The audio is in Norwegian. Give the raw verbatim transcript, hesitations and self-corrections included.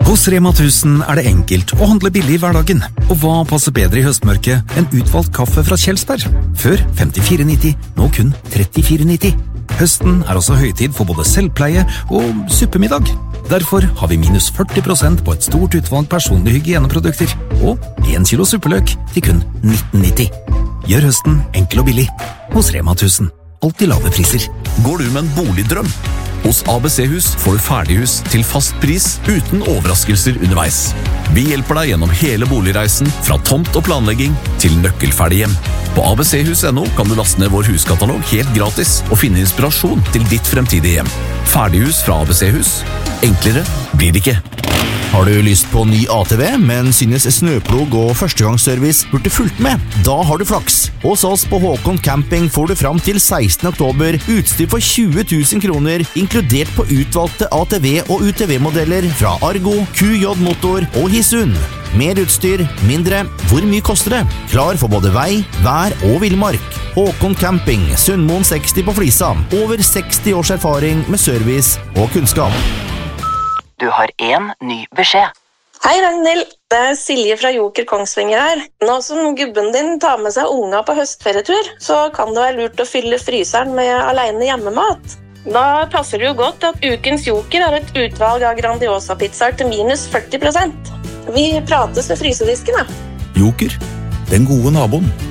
Hos Rema tusen er det enkelt å handle billig i hverdagen. Og hva passer bedre i høstmørket enn utvalgt kaffe fra Kjelsberg? Før femtifire nitti, nå kun trettifire nitti. Høsten er også høytid for både selvpleie og suppemiddag. Derfor har vi minus førti prosent på et stort utvalg personlige hygieneprodukter og en kilo suppeløk til kun nitten nitti. Gjør høsten enkel og billig hos Rema tusen. Alltid lave priser. Går du med en boligdrøm? Hos A B C-hus får du ferdighus til fast pris uten overraskelser underveis. Vi hjelper deg gjennom hele boligreisen fra tomt og planlegging til nøkkelferdig hjem. På a b c hus punktum no kan du laste ned vår huskatalog helt gratis og finne inspirasjon til ditt fremtidige hjem. Ferdighus fra A B C-hus. Enklere blir det ikke. Har du lyst på ny A T V, men synes snøplog og førstegangsservice burde fulgt med? Da har du flaks. Hos oss på Håkon Camping får du fram til sekstende oktober utstyr for tjue tusen kroner, inkludert på utvalgte A T V- og U T V-modeller fra Argo, Q J Motor og Hisun. Mer utstyr, mindre. Hvor mye koster det? Klar for både vei, vær og villmark. Håkon Camping, Sundmoen seksti på Flisa. Over seksti års erfaring med service og kunnskap. Du har en ny beskjed. Hei Ragnhild, det er Silje fra Joker Kongsvinger her. Nå som gubben din tar med seg unga på høstferietur, så kan det være lurt å fylle fryseren med alene hjemmemat. Da passer det jo godt at ukens Joker har et utvalg av Grandiosa-pizzaer til minus førti prosent. Vi prates ved frysedisken, da. Joker, den gode naboen.